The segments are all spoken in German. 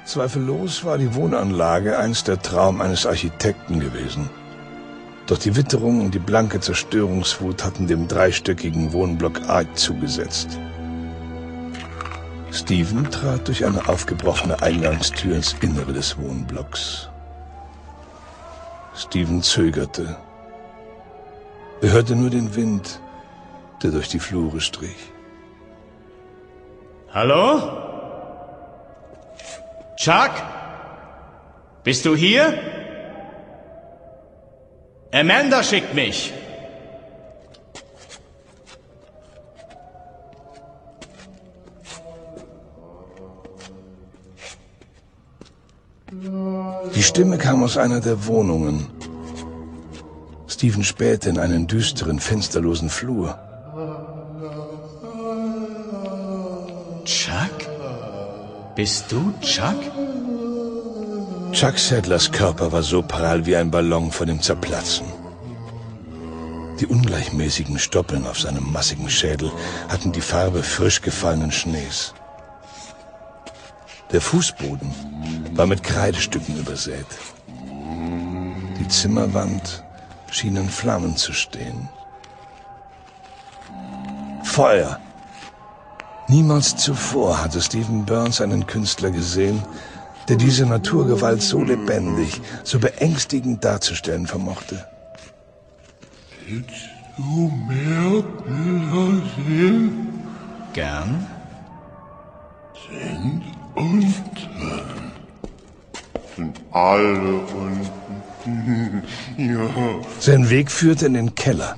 Zweifellos war die Wohnanlage einst der Traum eines Architekten gewesen. Doch die Witterung und die blanke Zerstörungswut hatten dem dreistöckigen Wohnblock arg zugesetzt. Steven trat durch eine aufgebrochene Eingangstür ins Innere des Wohnblocks. Steven zögerte. Er hörte nur den Wind, der durch die Flure strich. Hallo? Chuck? Bist du hier? Amanda schickt mich. Die Stimme kam aus einer der Wohnungen. Steven spähte in einen düsteren, fensterlosen Flur. Chuck? Bist du Chuck? Chuck Sadlers Körper war so prall wie ein Ballon vor dem Zerplatzen. Die ungleichmäßigen Stoppeln auf seinem massigen Schädel hatten die Farbe frisch gefallenen Schnees. Der Fußboden war mit Kreidestücken übersät. Die Zimmerwand schien in Flammen zu stehen. Feuer! Niemals zuvor hatte Steven Burns einen Künstler gesehen, der diese Naturgewalt so lebendig, so beängstigend darzustellen vermochte. Willst du mehr Bilder sehen? Gern. Sind unten. Sind alle unten. Ja. Sein Weg führte in den Keller.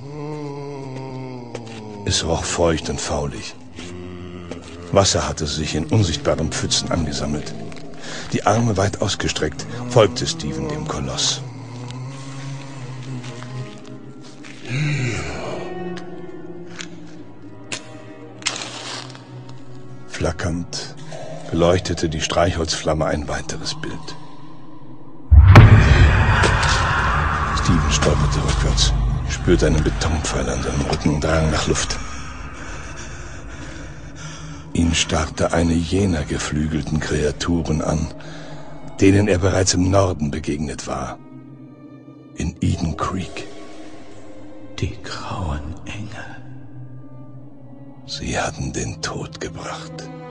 Es roch feucht und faulig. Wasser hatte sich in unsichtbaren Pfützen angesammelt. Die Arme weit ausgestreckt, folgte Steven dem Koloss. Flackernd beleuchtete die Streichholzflamme ein weiteres Bild. Steven stolperte rückwärts, spürte einen Betonpfeil an seinem Rücken und drang nach Luft. Ihn starrte eine jener geflügelten Kreaturen an, denen er bereits im Norden begegnet war. In Eden Creek. Die grauen Engel. Sie hatten den Tod gebracht.